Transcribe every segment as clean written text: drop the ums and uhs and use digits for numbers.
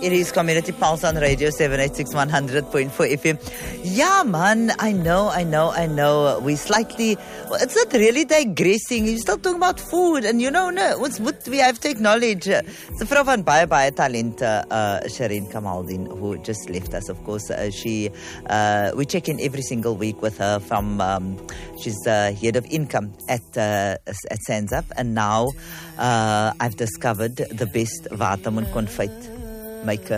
It is Community Pulse on Radio 786 100.4 FM. Yeah, man, I know. We slightly, well, it's not really digressing. You're still talking about food. And no, we have to acknowledge. The vrou van baie talente, Shireen Kamaldeen, who just left us, of course. We check in every single week with her from, she's head of income at Sanzap. And now I've discovered the best watermeloen confit maker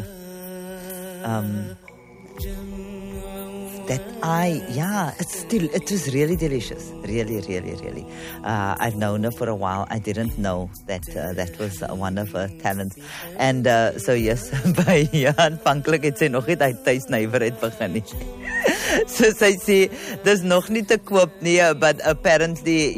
it was really delicious, really. I've known her for a while. I didn't know that that was one of her talents. And so yes, by aanvanklik het sy nog nie uit tuisnywerheid begin nie. So sy sê dis nog nie te koop nie, but apparently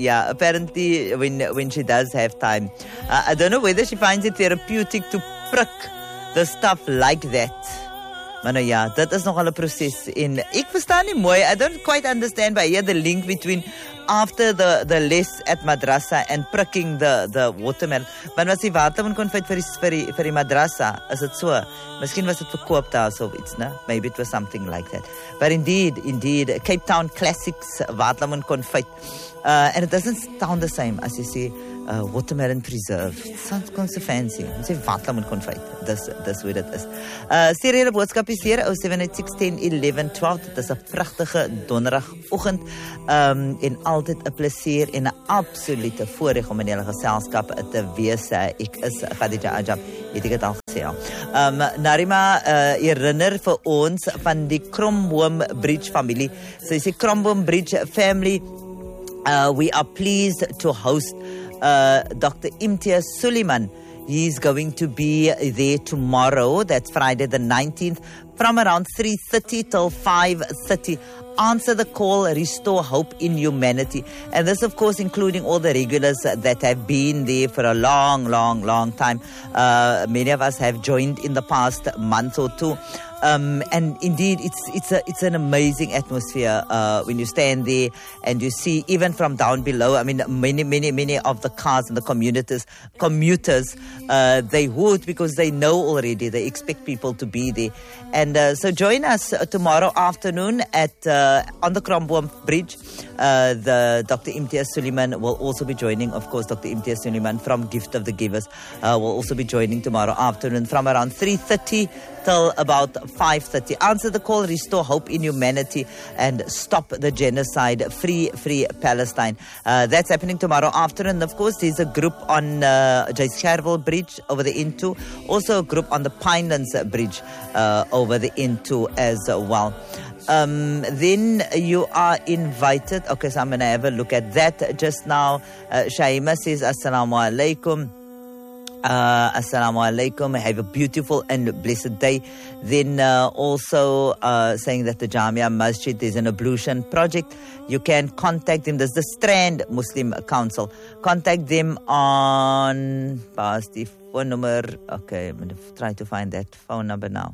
when she does have time, I don't know whether she finds it therapeutic to prick the stuff like that. Maar nou ja, dit is nogal 'n proses en ek verstaan nie mooi. I don't quite understand by here the link between after the less at madrasa and pricking the watermelon. Maar was die watermeloen konfyt vir die madrasa? Is dit so? Miskien was dit verkoop daar of iets, né? Maybe it was something like that. But indeed, Cape Town Classics watermeloen konfyt. And it doesn't sound the same as you see watermelon preserve. It sounds so fancy. Jy sê watermeloen konfyt. Dis hoe dit is. Stuur julle boodskap hier 0786101112. Dit is 'n pragtige donderdagoggend en altyd 'n plesier en 'n absolute voorreg om in julle geselskap te wees. Ek is Khadija Ajab. Het ek dit al gesê al. Narima herinner vir ons van die Kromboom Bridge familie. So jy sê Kromboom Bridge family, we are pleased to host Dr. Imtiaz Suleiman. He's going to be there tomorrow. That's Friday the 19th from around 3:30 till 5:30. Answer the call, restore hope in humanity. And this, of course, including all the regulars that have been there for a long time. Many of us have joined in the past month or two. And indeed, it's an amazing atmosphere when you stand there and you see even from down below. I mean, many of the cars and the commuters, they hoot because they know already. They expect people to be there, and so join us tomorrow afternoon at on the Kromboom Bridge. The Dr. Imtiaz Suleiman will also be joining. Of course, Dr. Imtiaz Suleiman from Gift of the Givers will also be joining tomorrow afternoon from around 3:30 till about 5:30. Answer the call, restore hope in humanity, and stop the genocide. Free Palestine. That's happening tomorrow afternoon. Of course, there's a group on J. Scherwell Bridge over the N2. Also a group on the Pinelands Bridge over the N2 as well. Then you are invited. Okay, so I'm going to have a look at that just now. Shaima says, Assalamu alaikum. Assalamu alaikum. Have a beautiful and blessed day. Then also saying that the Jamia Masjid is an ablution project. You can contact them. There's the Strand Muslim Council. Contact them on past the phone number. Okay, I'm going to try to find that phone number now.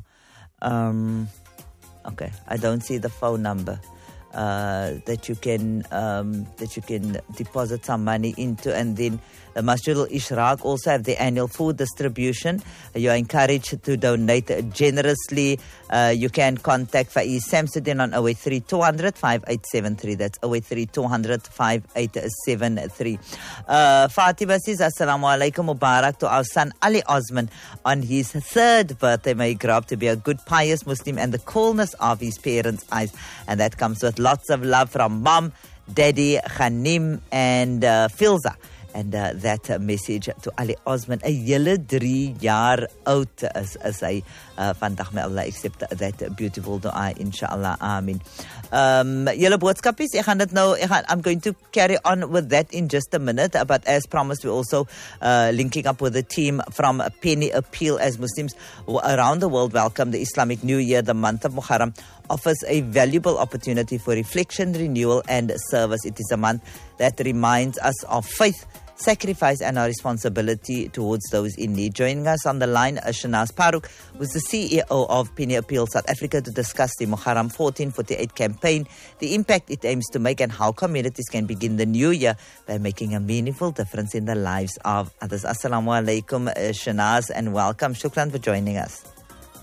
Okay, I don't see the phone number that you can deposit some money into, and then the Masjid al-Ishraq also have the annual food distribution. You are encouraged to donate generously. You can contact Faiz Samsudin on 083 200 5873. That's 083 200 5873. Fatima says, Assalamu alaikum, Mubarak to our son Ali Osman on his 3rd birthday. May he grow up to be a good, pious Muslim and the coolness of his parents' eyes. And that comes with lots of love from Mom, Daddy, Khanim, and Filza. And that message to Ali Osman, a hele 3 jaar oud is hy vandag. May Allah accept that beautiful dua, inshallah, amin. Julle boodskapies, I'm going to carry on with that in just a minute, but as promised, we're also linking up with the team from Penny Appeal. As Muslims around the world welcome the Islamic New Year, the month of Muharram offers a valuable opportunity for reflection, renewal, and service. It is a month that reminds us of faith, sacrifice, and our responsibility towards those in need. Joining us on the line is Shanaz Paruk, who's the CEO of Penny Appeal South Africa, to discuss the Muharram 1448 campaign, the impact it aims to make, and how communities can begin the new year by making a meaningful difference in the lives of others. Assalamu alaikum, Shanaz, and welcome. Shukran for joining us.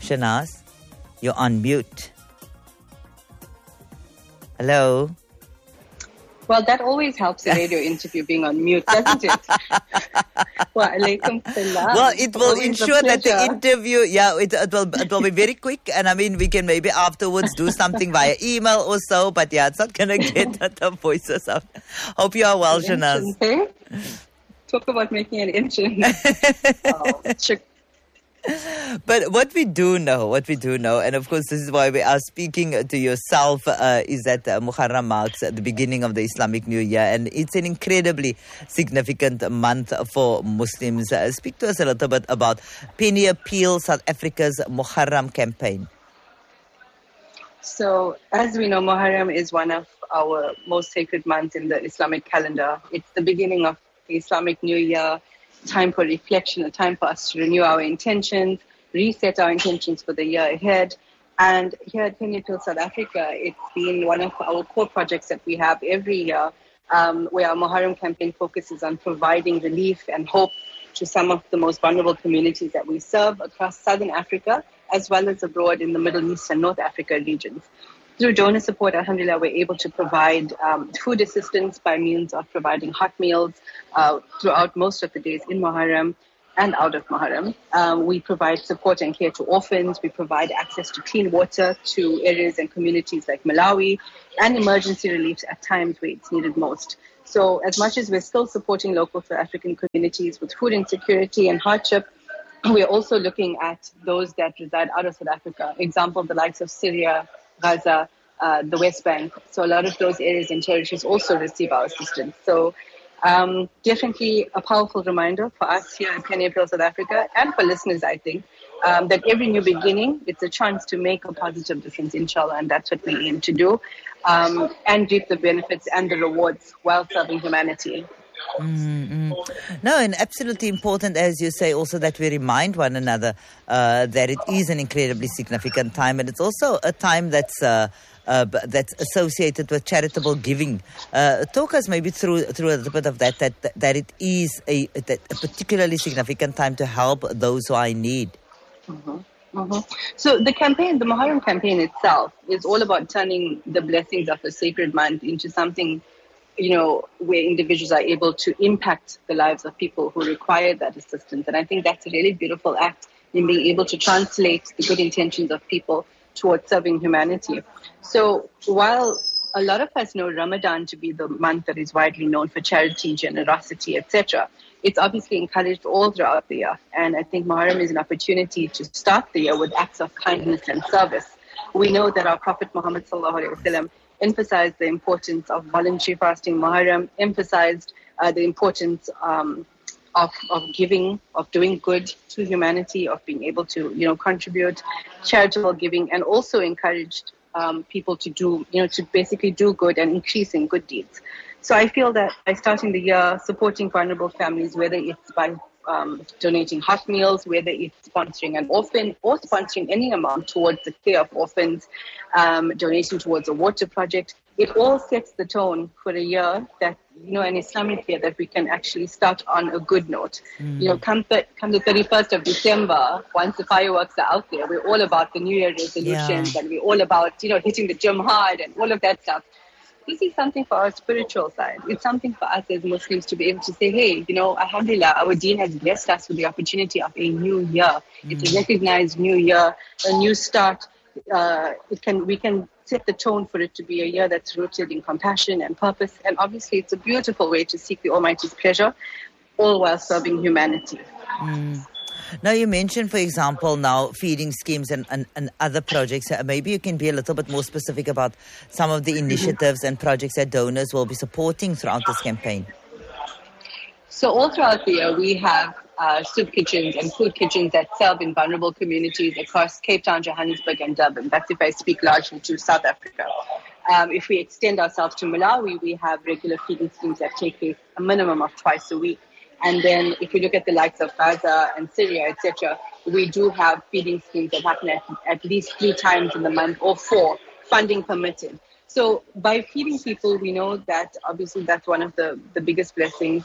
Shanaz, you're on mute. Hello? Well, that always helps a radio interview being on mute, doesn't it? Wa alaikum salam. Well, it will Always ensure that the pleasure. interview, it will be very quick. And I mean, we can maybe afterwards do something via email or so. But yeah, it's not going to get the voices out. Hope you are well, Shanaz. Hey? Talk about making an engine. But what we do know, and of course this is why we are speaking to yourself, is that Muharram marks the beginning of the Islamic New Year, and it's an incredibly significant month for Muslims. Speak to us a little bit about Penny Appeal, South Africa's Muharram campaign. So, as we know, Muharram is one of our most sacred months in the Islamic calendar. It's the beginning of the Islamic New Year, time for reflection, a time for us to renew our intentions, reset our intentions for the year ahead. And here at Penny Appeal South Africa, it's been one of our core projects that we have every year, where our Muharram campaign focuses on providing relief and hope to some of the most vulnerable communities that we serve across Southern Africa, as well as abroad in the Middle East and North Africa regions. Through donor support, alhamdulillah, we're able to provide food assistance by means of providing hot meals throughout most of the days in Muharram and out of Muharram. We provide support and care to orphans. We provide access to clean water to areas and communities like Malawi, and emergency relief at times where it's needed most. So as much as we're still supporting local South African communities with food insecurity and hardship, we're also looking at those that reside out of South Africa. Example, the likes of Syria, Gaza, the West Bank. So a lot of those areas and territories also receive our assistance. So definitely a powerful reminder for us here at Penny Appeal South Africa, and for listeners, I think, that every new beginning, it's a chance to make a positive difference, inshallah, and that's what we aim to do, and reap the benefits and the rewards while serving humanity. No, and absolutely important, as you say, also that we remind one another that it is an incredibly significant time, and it's also a time that's associated with charitable giving. Talk us maybe through a little bit of that it is a particularly significant time to help those who are in need. So the campaign, the Muharram campaign itself, is all about turning the blessings of a sacred month into something, where individuals are able to impact the lives of people who require that assistance. And I think that's a really beautiful act in being able to translate the good intentions of people towards serving humanity. So while a lot of us know Ramadan to be the month that is widely known for charity, generosity, etc., it's obviously encouraged all throughout the year. And I think Muharram is an opportunity to start the year with acts of kindness and service. We know that our Prophet Muhammad ﷺ emphasized the importance of voluntary fasting. Muharram emphasized the importance of giving, of doing good to humanity, of being able to, contribute, charitable giving, and also encouraged people to do, to basically do good and increase in good deeds. So I feel that by starting the year supporting vulnerable families, whether it's by donating hot meals, whether it's sponsoring an orphan or sponsoring any amount towards the care of orphans, donation towards a water project, it all sets the tone for a year that, an Islamic year that we can actually start on a good note. Come the 31st of December, once the fireworks are out there, we're all about the New Year resolutions, and we're all about, hitting the gym hard and all of that stuff. This is something for our spiritual side. It's something for us as Muslims to be able to say, hey, alhamdulillah, our deen has blessed us with the opportunity of a new year. It's a recognized new year, a new start. We can set the tone for it to be a year that's rooted in compassion and purpose. And obviously, it's a beautiful way to seek the Almighty's pleasure, all while serving humanity. Now, you mentioned, for example, now feeding schemes and other projects. Maybe you can be a little bit more specific about some of the initiatives and projects that donors will be supporting throughout this campaign. So all throughout the year, we have soup kitchens and food kitchens that serve in vulnerable communities across Cape Town, Johannesburg, and Durban. That's if I speak largely to South Africa. If we extend ourselves to Malawi, we have regular feeding schemes that take place a minimum of twice a week. And then if we look at the likes of Gaza and Syria, etc., we do have feeding schemes that happen at least 3 times in the month, or 4, funding permitted. So by feeding people, we know that obviously that's one of the biggest blessings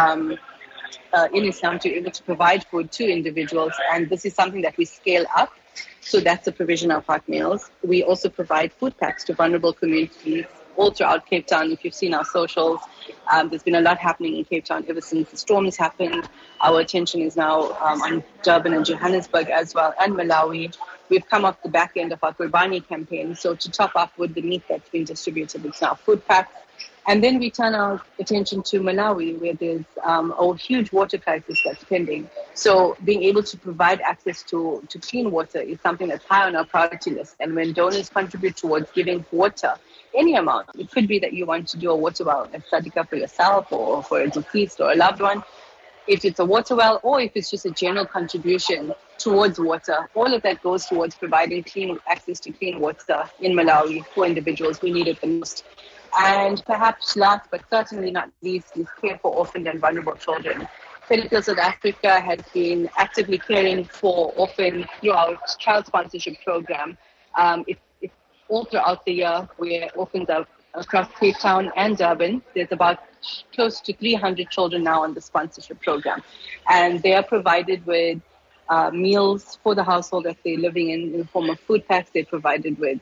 in Islam, to be able to provide food to individuals. And this is something that we scale up So that's the provision of hot meals. We also provide food packs to vulnerable communities all throughout Cape Town. If you've seen our socials, there's been a lot happening in Cape Town ever since the storms happened. Our attention is now on Durban and Johannesburg as well, and Malawi. We've come off the back end of our Gurbani campaign. So to top up with the meat that's been distributed, it's now food packs. And then we turn our attention to Malawi, where there's a huge water crisis that's pending. So being able to provide access to clean water is something that's high on our priority list. And when donors contribute towards giving water, any amount, it could be that you want to do a water well, a sadaka for yourself or for a deceased or a loved one. If it's a water well or if it's just a general contribution towards water, all of that goes towards providing clean access to clean water in Malawi for individuals who need it the most. And perhaps last but certainly not least is care for orphaned and vulnerable children. Penapil South Africa has been actively caring for orphans through our child sponsorship program. It's all throughout the year where orphans are across Cape Town and Durban. There's about close to 300 children now on the sponsorship program. And they are provided with meals for the household that they're living in the form of food packs. They're provided with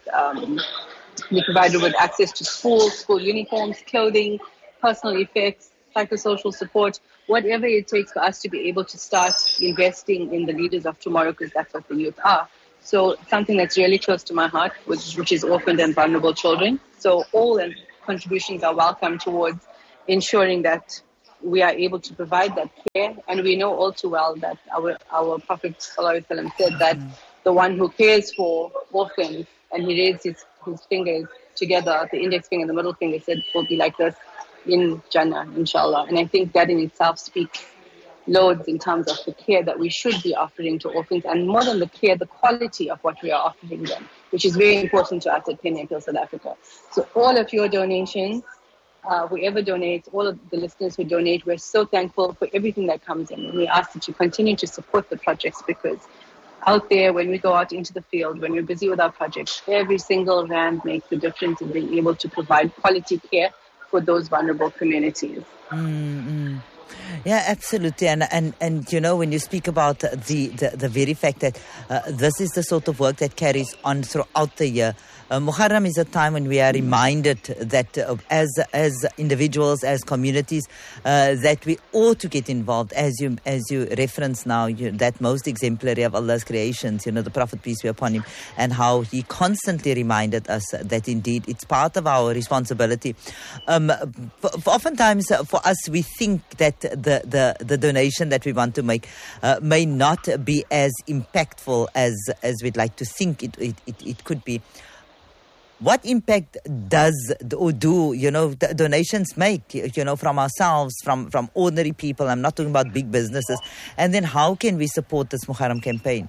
access to school uniforms, clothing, personal effects, psychosocial support, whatever it takes for us to be able to start investing in the leaders of tomorrow, because that's what the youth are. So something that's really close to my heart, which is orphaned and vulnerable children. So all the contributions are welcome towards ensuring that we are able to provide that care. And we know all too well that our Prophet ﷺ said that the one who cares for orphans, and he raised his fingers together, the index finger and the middle finger, said will be like this in Jannah, inshallah. And I think that in itself speaks loads in terms of the care that we should be offering to orphans, and more than the care, the quality of what we are offering them, which is very important to us at Penapil South Africa. So all of your donations, whoever donates, all of the listeners who donate, we're so thankful for everything that comes in. And we ask that you continue to support the projects, because out there, when we go out into the field, when we're busy with our projects, every single rand makes a difference in being able to provide quality care for those vulnerable communities. Mm-hmm. Yeah, absolutely. And you know, when you speak about the very fact that this is the sort of work that carries on throughout the year, Muharram is a time when we are reminded that as individuals, as communities, that we ought to get involved. As you reference now, that most exemplary of Allah's creations, the Prophet, peace be upon him, and how he constantly reminded us that indeed it's part of our responsibility. Oftentimes for us, we think that the donation that we want to make may not be as impactful as we'd like to think it could be. What impact do the donations make, from ourselves, from ordinary people? I'm not talking about big businesses. And then how can we support this Muharram campaign?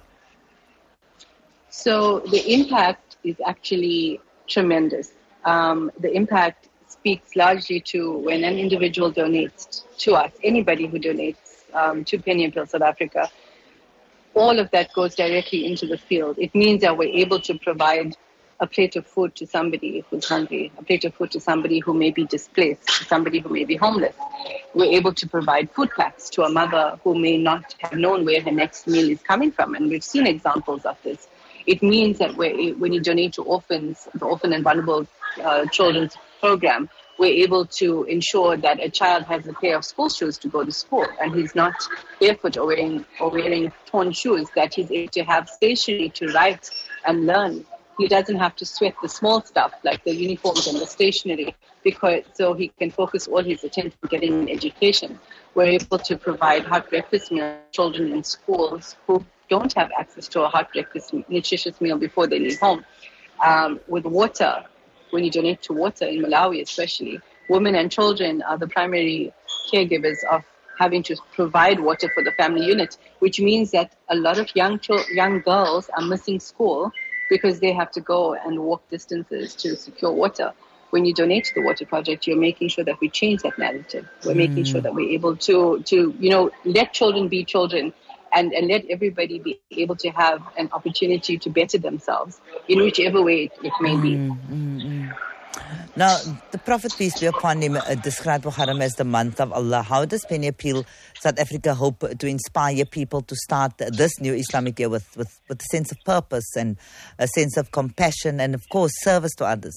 So the impact is actually tremendous. The impact speaks largely to when an individual donates to us, anybody who donates to Penapil South Africa, all of that goes directly into the field. It means that we're able to provide a plate of food to somebody who's hungry, a plate of food to somebody who may be displaced, to somebody who may be homeless. We're able to provide food packs to a mother who may not have known where her next meal is coming from, and we've seen examples of this. It means that when you donate to orphans, the Orphan and Vulnerable Children's Program, we're able to ensure that a child has a pair of school shoes to go to school, and he's not barefoot or wearing torn shoes, that he's able to have stationery to write and learn. He doesn't have to sweat the small stuff like the uniforms and the stationery, so he can focus all his attention on getting an education. We're able to provide hot breakfast meals to children in schools who don't have access to a hot breakfast, nutritious meal before they leave home. With water, when you donate to water in Malawi especially, women and children are the primary caregivers of having to provide water for the family unit, which means that a lot of young girls are missing school because they have to go and walk distances to secure water. When you donate to the Water Project, you're making sure that we change that narrative. We're making sure that we're able to let children be children and let everybody be able to have an opportunity to better themselves in whichever way it may be. Now, the Prophet, peace be upon him, described Muharram as the month of Allah. How does Penny Appeal South Africa hope to inspire people to start this new Islamic year with a sense of purpose and a sense of compassion and, of course, service to others?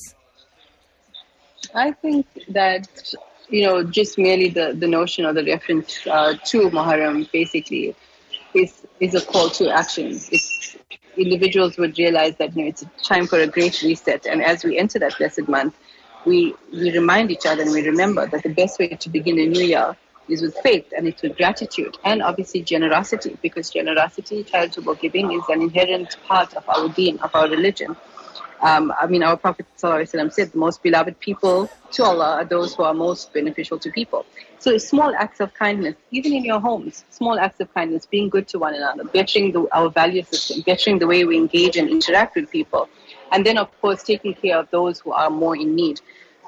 I think that, just merely the notion or the reference to Muharram basically is a call to action. Individuals would realize that it's a time for a great reset, and as we enter that blessed month, we remind each other and we remember that the best way to begin a new year is with faith, and it's with gratitude and obviously generosity, because generosity, charitable giving, is an inherent part of our deen, of our religion. Our Prophet ﷺ said the most beloved people to Allah are those who are most beneficial to people. So small acts of kindness, even in your homes, small acts of kindness, being good to one another, bettering our value system, bettering the way we engage and interact with people. And then, of course, taking care of those who are more in need.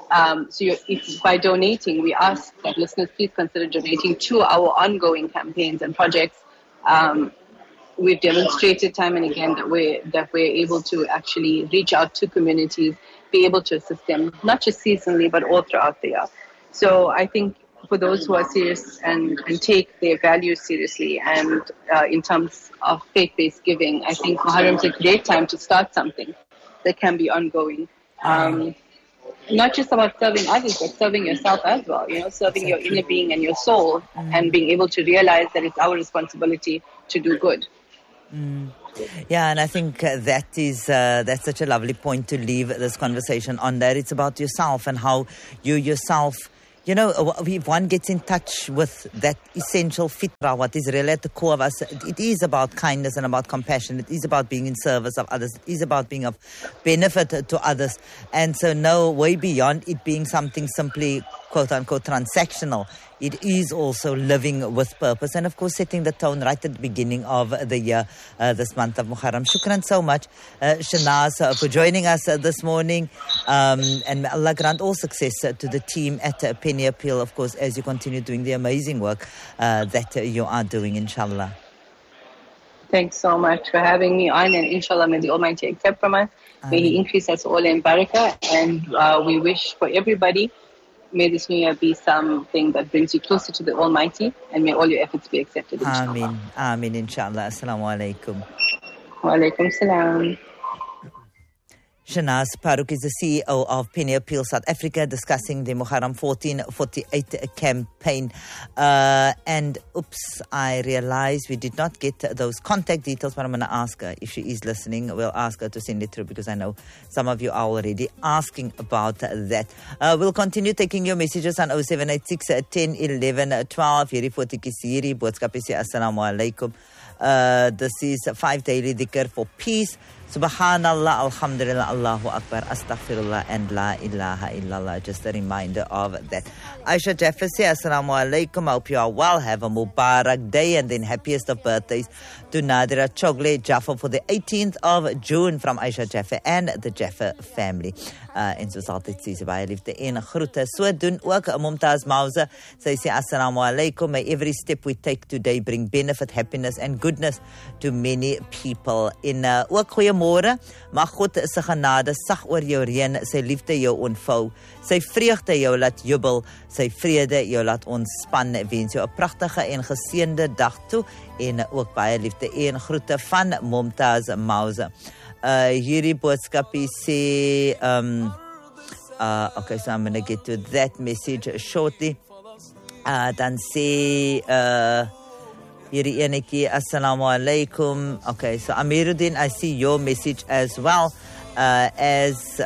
It's by donating, we ask that listeners please consider donating to our ongoing campaigns and projects. We've demonstrated time and again that we're able to actually reach out to communities, be able to assist them, not just seasonally, but all throughout the year. So I think for those who are serious and take their values seriously, and in terms of faith-based giving, I think Muharram is a great time to start something that can be ongoing. Not just about serving others, but serving yourself as well, serving your inner being and your soul, and being able to realize that it's our responsibility to do good. Yeah, and I think that's such a lovely point to leave this conversation on, that it's about yourself and how you yourself, if one gets in touch with that essential fitrah, what is really at the core of us, it is about kindness and about compassion. It is about being in service of others. It is about being of benefit to others. And so no, way beyond it being something simply quote-unquote transactional, it is also living with purpose and, of course, setting the tone right at the beginning of the year, this month of Muharram. Shukran so much, Shanaz, for joining us this morning. And may Allah grant all success to the team at Penny Appeal, of course, as you continue doing the amazing work that you are doing, inshallah. Thanks so much for having me on, and inshallah, may the Almighty accept from us. May He increase us all in barakah, and we wish for everybody, may this new year be something that brings you closer to the Almighty, and may all your efforts be accepted, inshallah. Ameen, inshallah. Assalamu alaikum. Wa alaikum salam. Shanaz Farooq is the CEO of Penny Appeal South Africa, discussing the Muharram 1448 campaign. And I realized we did not get those contact details, but I'm going to ask her if she is listening. We'll ask her to send it through, because I know some of you are already asking about that. We'll continue taking your messages on 0786 10 11 12. Hierdie fotootjies hierdie boodskap is assalamu alaikum. This is 5 daily dhikr for peace. Subhanallah, Alhamdulillah, Allahu Akbar, Astaghfirullah, and La ilaha illallah. Just a reminder of that. Aisha Jaffer says, Assalamu alaikum. I hope you are well. Have a Mubarak day, and then happiest of birthdays to Nadira Chogle Jaffer for the 18th of June from Aisha Jaffer and the Jaffer family. En soos altyd sê sy baie liefde en groete. So doen ook Mumtaz Mauser. Sy sê assalamu alaikum. May every step we take today bring benefit, happiness and goodness to many people. En ook goeiemôre. Mag God se genade sag oor jou reën, sy liefde jou ontvou, sy vreugde jou laat jubel, sy vrede jou laat ontspan. Wens jou 'n pragtige en geseënde dag toe, en ook baie liefde en groete van Mumtaz Mauser. Hierdie boodskapie sê okay, so I'm going to get to that message shortly. Dan sê hierdie enetjie, assalamu alaikum. Okay, so Amiruddin, I see your message as well, as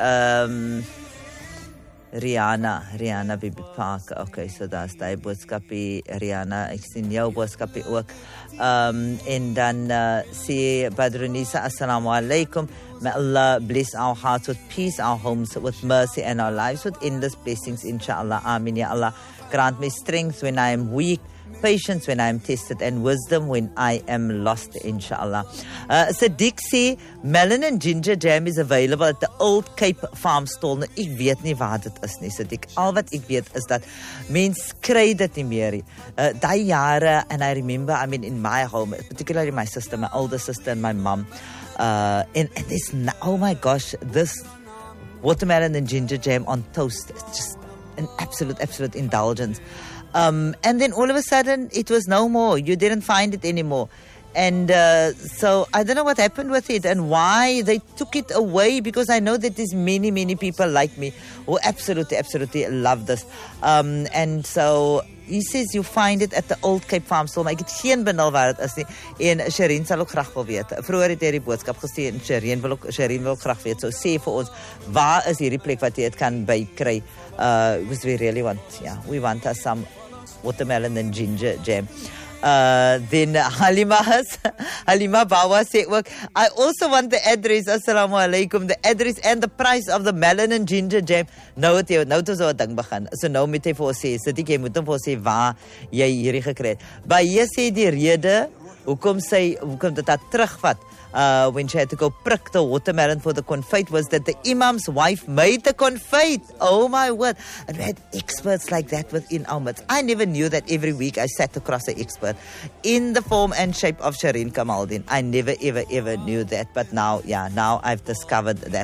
Rihanna Bibi Park. Okay, so daar's die boodskapie, Rihanna, ek sien jou boodskapie ook. En dan sê Badrunisa, assalamu alaikum. May Allah bless our hearts with peace, our homes with mercy, and our lives with endless blessings, inshallah. Amin, ya Allah. Grant me strength when I am weak, patience when I am tested, and wisdom when I am lost, inshallah. Sadiq sê, melon and ginger jam is available at the Old Cape Farm stall. Nou, ek weet nie waar dit is nie, Sadiq. Al wat ek weet is dat mens kry dit nie meer. Die jare, and I remember, I mean, in my home, particularly my sister, my older sister and my mom, and this, oh my gosh, this watermelon and ginger jam on toast. It's just an absolute indulgence. And then all of a sudden, it was no more. You didn't find it anymore. And so I don't know what happened with it and why they took it away, because I know that there's many people like me who absolutely love this. And so he says you find it at the Old Cape Farm Store, maar ek het geen benul waar dit is nie. En Shireen sal ook graag wil weet. Vroeger het hy die boodskap gestuur en Shireen wil ook graag weet. So sê vir ons, waar is hierdie plek wat jy dit kan bykry? Because we really want, we want us some watermelon and ginger jam. Then Halima Bawa said, I also want the address, assalamu alaikum, the address and the price of the melon and ginger jam. Nou het so 'n ding begin. So nou moet hy vir ons sê, sit jy moet hom vir ons sê waar jy hierdie gekry het. Baie sê die rede hoekom dit haar terugvat. When she had to go prick the watermelon for the confit was that the imam's wife made the confit. Oh my word. And we had experts like that within our midst. I never knew that every week I sat across an expert in the form and shape of Shireen Kamaldeen. I never ever knew that. But now I've discovered that.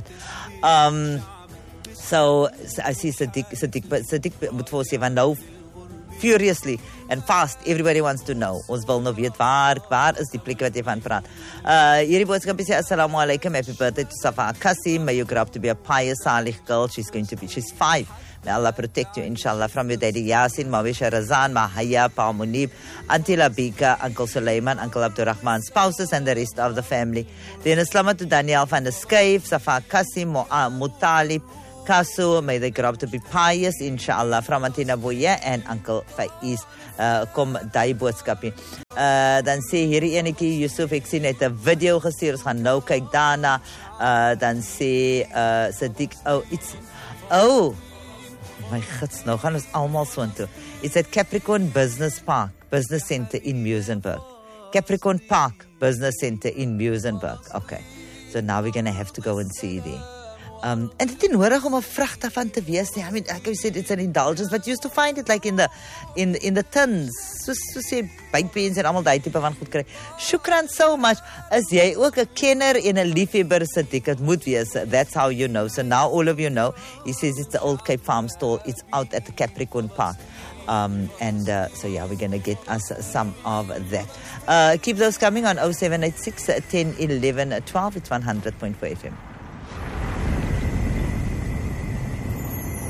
So I see Sadiq moet vir ons sê, want nou furiously and fast, everybody wants to know. Ons wil nou weet waar is die plek wat jy van praat. Hierdie boodskap sê, assalamu alaikum, happy birthday to Safa Akassi. May you grow up to be a pious, salig girl. She's 5. May Allah protect you, inshallah. From your daddy Yasin, Mawisha Razan, Mahaya, Pa Munib, Auntie Labika, Uncle Suleiman, Uncle Abdurrahman, spouses and the rest of the family. Then Islama to Daniel van der Skyf, Safa Akassi, Mutalib, Kasu, may they grow up to be pious, inshallah. From Antina Boya and Uncle Faiz. Kom daai boodskapie. Dan sê hierdie enetjie Yusuf, ek sien net 'n video gestuur. Ons gaan nou kyk daarna. Dan sê Sadiq, my gids, nou gaan ons almal so intoe. It's at Capricorn Business Park, Business Center in Muizenberg. Capricorn Park Business Center in Muizenberg. Okay. So now we're going to have to go and see there. En dit is nodig om 'n vrug daarvan te wees nie. I mean, like I said, it's an indulgence, but you used to find it like in the tins. So sê baked beans en almal daai tipe van goed kry. Shukran so much. As jy ook 'n kenner en 'n liefhebber sit, dit moet wees. That's how you know. So now all of you know. He says it's the Old Cape Farm Store. It's out at the Capricorn Park. So we're going to get us some of that. Keep those coming on 0786 10 11 12. It's 100.4 FM.